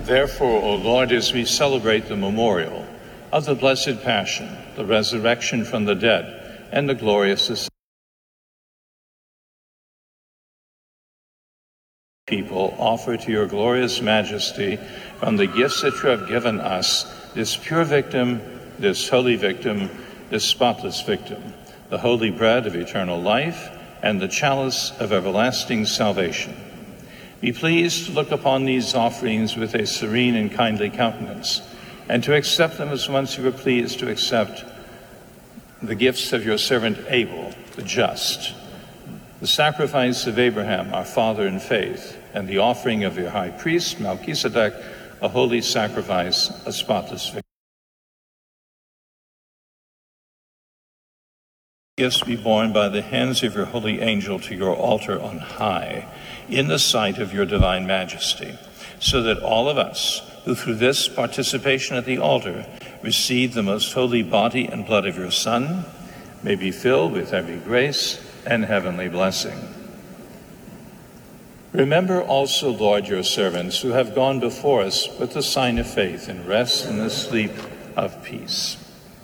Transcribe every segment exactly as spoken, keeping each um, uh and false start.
Therefore, O Lord, as we celebrate the memorial of the Blessed Passion, the resurrection from the dead, and the glorious ascension, people offer to your glorious majesty from the gifts that you have given us this pure victim, this holy victim, this spotless victim, the holy bread of eternal life and the chalice of everlasting salvation. Be pleased to look upon these offerings with a serene and kindly countenance, and to accept them as once you were pleased to accept the gifts of your servant Abel, the just, the sacrifice of Abraham, our father in faith, and the offering of your high priest, Melchizedek, a holy sacrifice, a spotless victim. Gifts be borne by the hands of your holy angel to your altar on high, in the sight of your divine majesty, so that all of us who through this participation at the altar receive the most holy body and blood of your Son may be filled with every grace and heavenly blessing. Remember also, Lord, your servants who have gone before us with the sign of faith and rest in the sleep of peace.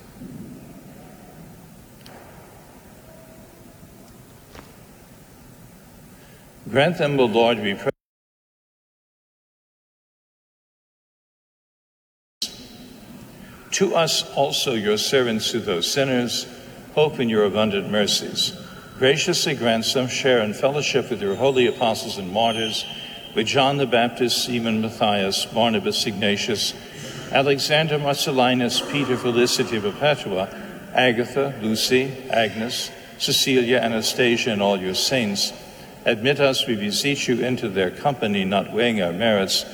Grant them, O Lord, we pray, to us also, your servants, who though sinners, hope in your abundant mercies. Graciously grant some share in fellowship with your holy apostles and martyrs, with John the Baptist, Simon, Matthias, Barnabas, Ignatius, Alexander, Marcellinus, Peter, Felicity, Perpetua, Agatha, Lucy, Agnes, Cecilia, Anastasia, and all your saints. Admit us, we beseech you, into their company, not weighing our merits,